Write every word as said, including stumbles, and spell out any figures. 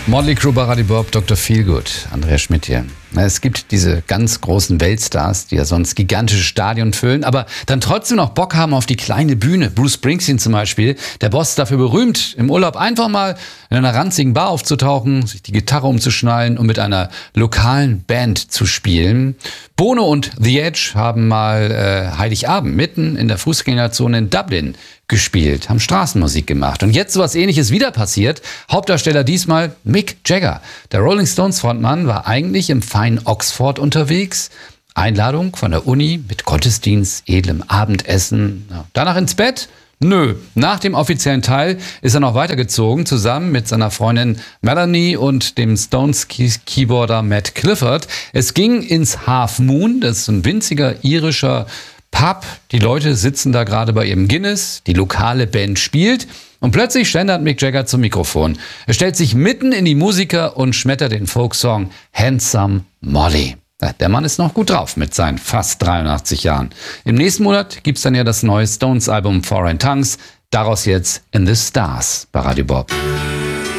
Motley Crue, Radio Bob, Doktor Feelgood, Andreas Schmidt hier. Es gibt diese ganz großen Weltstars, die ja sonst gigantische Stadien füllen, aber dann trotzdem noch Bock haben auf die kleine Bühne. Bruce Springsteen zum Beispiel, der Boss ist dafür berühmt, im Urlaub einfach mal in einer ranzigen Bar aufzutauchen, sich die Gitarre umzuschnallen und mit einer lokalen Band zu spielen. Bono und The Edge haben mal äh, Heiligabend mitten in der Fußgängerzone in Dublin gespielt, haben Straßenmusik gemacht. Und jetzt sowas Ähnliches wieder passiert. Hauptdarsteller diesmal Mick Jagger. Der Rolling Stones Frontmann war eigentlich im feinen Oxford unterwegs. Einladung von der Uni mit Gottesdienst, edlem Abendessen. Ja, danach ins Bett? Nö. Nach dem offiziellen Teil ist er noch weitergezogen, zusammen mit seiner Freundin Melanie und dem Stones-Keyboarder Matt Clifford. Es ging ins Half Moon, das ist ein winziger irischer Pub. Die Leute sitzen da gerade bei ihrem Guinness, die lokale Band spielt und plötzlich schlendert Mick Jagger zum Mikrofon. Er stellt sich mitten in die Musiker und schmettert den Folksong Handsome Molly. Der Mann ist noch gut drauf mit seinen fast dreiundachtzig Jahren. Im nächsten Monat gibt's dann ja das neue Stones-Album Foreign Tongues. Daraus jetzt In the Stars bei Radio Bob.